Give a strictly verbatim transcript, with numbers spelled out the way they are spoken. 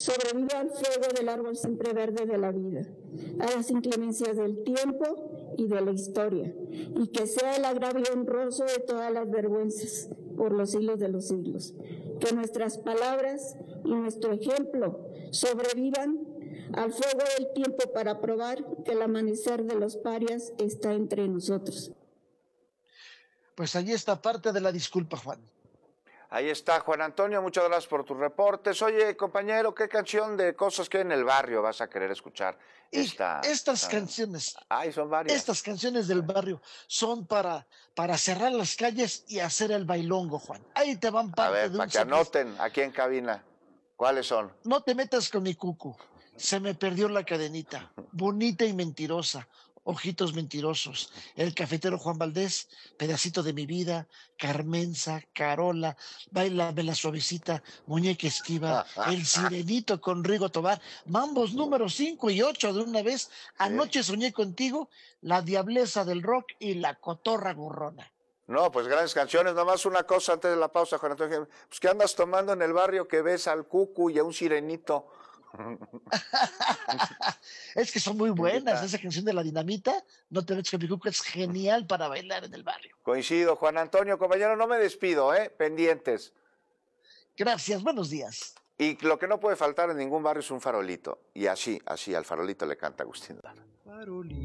sobreviva al fuego del árbol siempre verde de la vida, a las inclemencias del tiempo y de la historia, y que sea el agravio honroso de todas las vergüenzas por los siglos de los siglos. Que nuestras palabras y nuestro ejemplo sobrevivan al fuego del tiempo para probar que el amanecer de los parias está entre nosotros. Pues allí está parte de la disculpa, Juan. Ahí está, Juan Antonio, muchas gracias por tus reportes. Oye, compañero, ¿qué canción de Cosas que hay en el barrio vas a querer escuchar? Esta, estas esta... canciones, ay, son varias. Estas canciones del barrio son para, para cerrar las calles y hacer el bailongo, Juan. Ahí te van parte a ver, de para un que anoten aquí en cabina. ¿Cuáles son? No te metas con mi cucu. Se me perdió la cadenita. Bonita y mentirosa. Ojitos mentirosos. El cafetero Juan Valdés. Pedacito de mi vida. Carmenza, Carola. Báilame la suavecita. Muñeca esquiva. El sirenito con Rigo Tobar. Mambos número cinco y ocho de una vez. Anoche soñé contigo. La diableza del rock y la cotorra burrona. No, pues grandes canciones. Nomás una cosa antes de la pausa, Juan Antonio. Pues, ¿qué andas tomando en el barrio que ves al cucu y a un sirenito? Es que son muy buenas. Esa canción de La Dinamita, No te metas con mi cucu, es genial para bailar en el barrio. Coincido, Juan Antonio. Compañero, no me despido, ¿eh? Pendientes. Gracias, buenos días. Y lo que no puede faltar en ningún barrio es un farolito. Y así, así, al farolito le canta Agustín Lara. Farolito.